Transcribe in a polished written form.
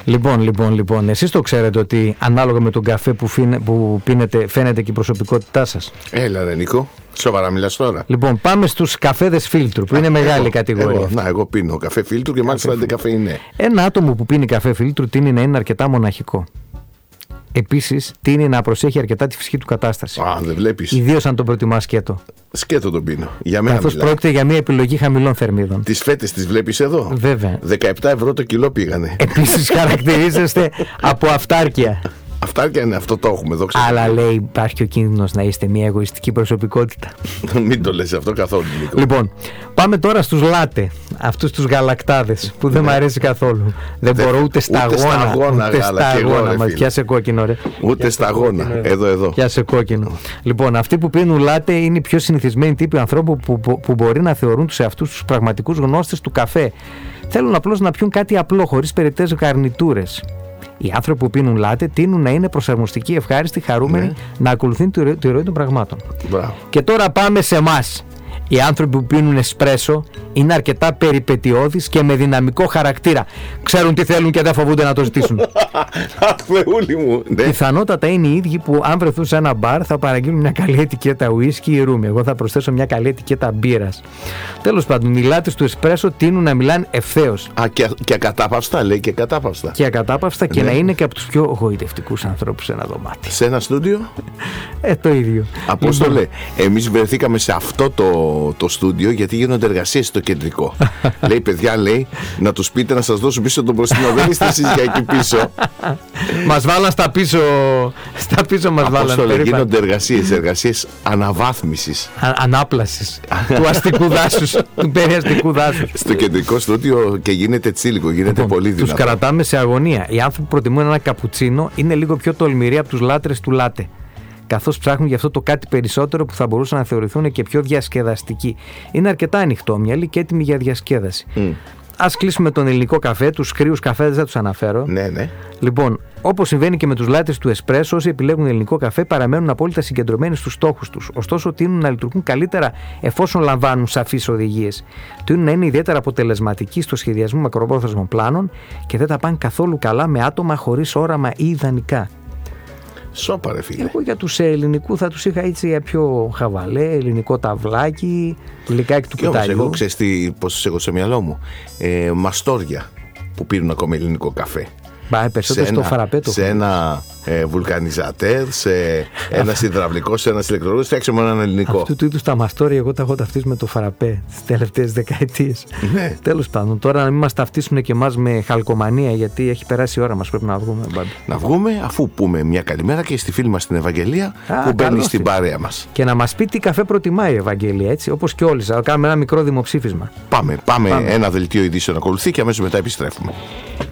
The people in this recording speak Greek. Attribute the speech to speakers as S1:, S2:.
S1: Λοιπόν. Εσείς το ξέρετε ότι ανάλογα με τον καφέ που πίνετε φαίνεται και η προσωπικότητά σας.
S2: Έλα ρε Νίκο, σοβαρά μιλάς τώρα.
S1: Λοιπόν, πάμε στους καφέδες φίλτρου που είναι μεγάλη κατηγορία.
S2: Εγώ πίνω καφέ φίλτρου και μάλιστα δεν καφέινε.
S1: Ένα άτομο που πίνει καφέ φίλτρου τείνει να είναι αρκετά μοναχικό. Επίσης, τείνει να προσέχει αρκετά τη φυσική του κατάσταση.
S2: Δεν βλέπεις.
S1: Ιδίως αν τον προτιμά σκέτο.
S2: Σκέτο τον πίνω. Για μένα.
S1: Καθώς πρόκειται για μια επιλογή χαμηλών θερμίδων.
S2: Τις φέτες τις βλέπεις εδώ.
S1: Βέβαια.
S2: 17 ευρώ το κιλό πήγανε.
S1: Επίσης, χαρακτηρίζεστε από αυτάρκεια.
S2: Αυτάρκεια είναι, αυτό το έχουμε εδώ.
S1: Αλλά λέει, υπάρχει ο κίνδυνος να είστε μια εγωιστική προσωπικότητα.
S2: Μην το λες αυτό καθόλου, Νίκο.
S1: Λοιπόν, πάμε τώρα στους λάτε. Αυτούς τους γαλακτάδες που δεν μ' αρέσει καθόλου. Δεν μπορώ ούτε σταγόνα. Ούτε σταγόνα. Μα πιάσε κόκκινο, ρε.
S2: Ούτε σταγόνα. Εδώ.
S1: Πιάσε κόκκινο. Λοιπόν, αυτοί που πίνουν λάτε είναι οι πιο συνηθισμένοι τύποι ανθρώπου που μπορεί να θεωρούν τους εαυτούς τους πραγματικούς γνώστες του καφέ. Θέλουν απλώς να πιούν κάτι απλό, χωρίς περιττές γαρνιτούρες. Οι άνθρωποι που πίνουν λάτε τείνουν να είναι προσαρμοστικοί, ευχάριστοι, χαρούμενοι, να ακολουθούν τη ροή των πραγμάτων.
S2: Μπράβο.
S1: Και τώρα πάμε σε εμάς. Οι άνθρωποι που πίνουν εσπρέσο είναι αρκετά περιπετειώδεις και με δυναμικό χαρακτήρα. Ξέρουν τι θέλουν και δεν φοβούνται να το ζητήσουν.
S2: Θεούλη μου.
S1: Πιθανότατα είναι οι ίδιοι που, αν βρεθούν σε ένα μπαρ, θα παραγγείλουν μια καλή ετικέτα ουίσκι ή ρούμι. Εγώ θα προσθέσω μια καλή ετικέτα μπύρας. Τέλος πάντων, οι λάτες του εσπρέσο τείνουν να μιλάνε ευθέως.
S2: Και ακατάπαυστα, λέει, και ακατάπαυστα.
S1: Και ακατάπαυστα και να είναι και από τους πιο γοητευτικούς ανθρώπους σε ένα δωμάτιο.
S2: Σε ένα στούντιο.
S1: Το ίδιο.
S2: Απόστολε, εμείς βρεθήκαμε σε αυτό το στούντιο γιατί γίνονται εργασίες στο κεντρικό. Λέει, παιδιά, λέει, να τους πείτε να σας δώσουν πίσω τον μπροστινό. Δεν είστε εσείς για εκεί πίσω.
S1: Μας βάλαν στα πίσω. Στα πίσω μας βάλαν.
S2: Απόστολε, γίνονται εργασίες αναβάθμισης.
S1: Ανάπλασης του αστικού δάσους. Του περιαστικού δάσους.
S2: Στο κεντρικό στούντιο και γίνεται τσίλικο, γίνεται πολύ δυνατό.
S1: Τους κρατάμε σε αγωνία. Οι άνθρωποι που προτιμούν ένα καπουτσίνο είναι λίγο πιο τολμηροί από τους λάτρες του λάτε, καθώς ψάχνουν γι' αυτό το κάτι περισσότερο που θα μπορούσαν να θεωρηθούν και πιο διασκεδαστικοί. Είναι αρκετά ανοιχτόμυαλοι και έτοιμοι για διασκέδαση. Ας κλείσουμε τον ελληνικό καφέ, τους κρύους καφέδες δεν τους αναφέρω.
S2: Ναι.
S1: Λοιπόν, όπως συμβαίνει και με τους λάτες του εσπρέσο, όσοι επιλέγουν ελληνικό καφέ παραμένουν απόλυτα συγκεντρωμένοι στους στόχους τους. Ωστόσο, τείνουν να λειτουργούν καλύτερα εφόσον λαμβάνουν σαφείς οδηγίες. Τείνουν να είναι ιδιαίτερα αποτελεσματικοί στο σχεδιασμό μακροπρόθεσμων πλάνων και δεν τα πάνε καθόλου καλά με άτομα χωρίς όραμα ή ιδανικά.
S2: Σώπα, ρε φίλε.
S1: Εγώ για τους ελληνικού θα τους είχα έτσι για πιο χαβαλέ, ελληνικό ταυλάκι, λικάκι του κουταλιού.
S2: Εγώ ξέρεις πώς τους έχω στο μυαλό μου. Μαστόρια που πίνουν ακόμα ελληνικό καφέ.
S1: Περισσότερο στο φαραπέτο.
S2: Σε ένα βουλκανιζατέρ, σε ένα υδραυλικό, σε ένα ηλεκτροδότη, φτιάξαμε έναν ελληνικό.
S1: Αυτού του είδους τα μαστόρια εγώ τα έχω ταυτίσει με το φαραπέ τις τελευταίες δεκαετίες.
S2: Ναι.
S1: Τέλος πάντων, τώρα να μην μας ταυτίσουν και εμάς με χαλκομανία, γιατί έχει περάσει η ώρα μας. Πρέπει να βγούμε.
S2: Να βγούμε, αφού πούμε μια καλημέρα και στη φίλη μας την Ευαγγελία που μπαίνει στην παρέα μας.
S1: Και να μας πει τι καφέ προτιμάει η Ευαγγελία, έτσι, όπως και όλοι. Θα κάνουμε ένα μικρό δημοψήφισμα.
S2: Πάμε. Ένα δελτίο ειδήσεων ακολουθεί και αμέσως μετά επιστρέφουμε.